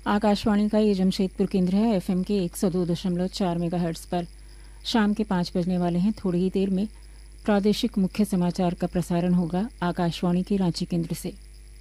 आकाशवाणी का ये जमशेदपुर केंद्र है। एफएम के 102.4 मेगाहर्ट्ज पर शाम के 5 बजने वाले हैं। थोड़ी ही देर में प्रादेशिक मुख्य समाचार का प्रसारण होगा आकाशवाणी के रांची केंद्र से।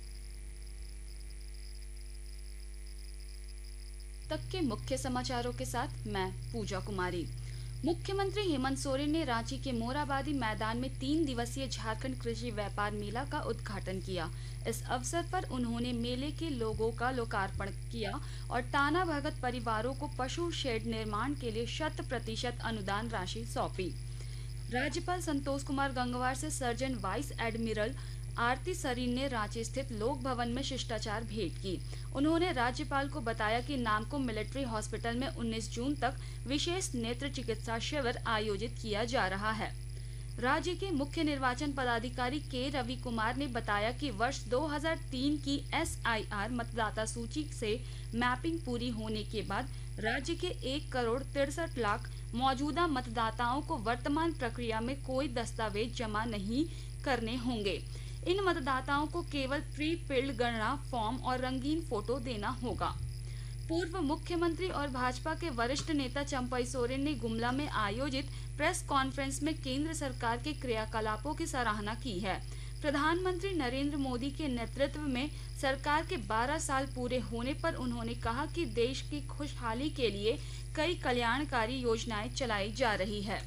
तक के मुख्य समाचारों के साथ मैं पूजा कुमारी। मुख्यमंत्री हेमंत सोरेन ने रांची के मोराबादी मैदान में 3 दिवसीय झारखंड कृषि व्यापार मेला का उद्घाटन किया। इस अवसर पर उन्होंने मेले के लोगों का लोकार्पण किया और टाना भगत परिवारों को पशु शेड निर्माण के लिए 100% अनुदान राशि सौंपी। राज्यपाल संतोष कुमार गंगवार से सर्जन वाइस एडमिरल आरती सरीन ने रांची स्थित लोक भवन में शिष्टाचार भेंट की। उन्होंने राज्यपाल को बताया कि नामको मिलिट्री हॉस्पिटल में 19 जून तक विशेष नेत्र चिकित्सा शिविर आयोजित किया जा रहा है। राज्य के मुख्य निर्वाचन पदाधिकारी के रवि कुमार ने बताया कि वर्ष 2003 की SIR मतदाता सूची से मैपिंग पूरी होने के बाद राज्य के 1,63,00,000 मौजूदा मतदाताओं को वर्तमान प्रक्रिया में कोई दस्तावेज जमा नहीं करने होंगे। इन मतदाताओं को केवल प्री फिल्ड गणना फॉर्म और रंगीन फोटो देना होगा। पूर्व मुख्यमंत्री और भाजपा के वरिष्ठ नेता चंपई सोरेन ने गुमला में आयोजित प्रेस कॉन्फ्रेंस में केंद्र सरकार के क्रियाकलापों की सराहना की है। प्रधानमंत्री नरेंद्र मोदी के नेतृत्व में सरकार के 12 साल पूरे होने पर उन्होंने कहा कि देश की खुशहाली के लिए कई कल्याणकारी योजनाएं चलाई जा रही है।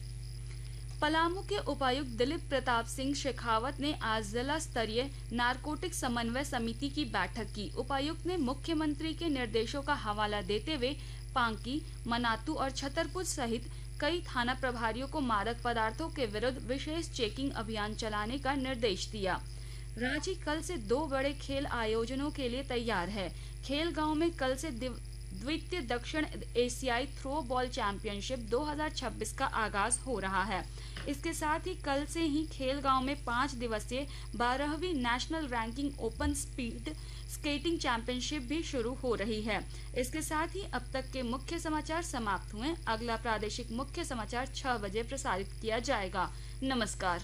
पलामू के उपायुक्त दिलीप प्रताप सिंह शेखावत ने आज जिला स्तरीय नारकोटिक समन्वय समिति की बैठक की। उपायुक्त ने मुख्यमंत्री के निर्देशों का हवाला देते हुए पांकी, मनातू और छतरपुर सहित कई थाना प्रभारियों को मादक पदार्थों के विरुद्ध विशेष चेकिंग अभियान चलाने का निर्देश दिया। रांची कल से 2 बड़े खेल आयोजनों के लिए तैयार है। खेल गांव में कल से द्वितीय दक्षिण एशियाई थ्रो बॉल चैंपियनशिप 2026 का आगाज हो रहा है। इसके साथ ही कल से ही खेल गांव में 5 दिवसीय 12वीं national ranking open speed skating championship भी शुरू हो रही है। इसके साथ ही अब तक के मुख्य समाचार समाप्त हुए। अगला प्रादेशिक मुख्य समाचार 6 बजे प्रसारित किया जाएगा। नमस्कार।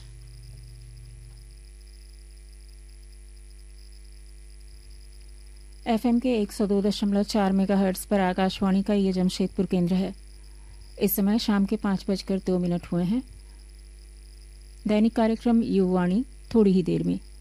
एफएम के 102.4 मेगाहर्ट्ज पर आकाशवाणी का ये जमशेदपुर केंद्र है। इस समय शाम के 5:02 हुए हैं। दैनिक कार्यक्रम युवाणी थोड़ी ही देर में।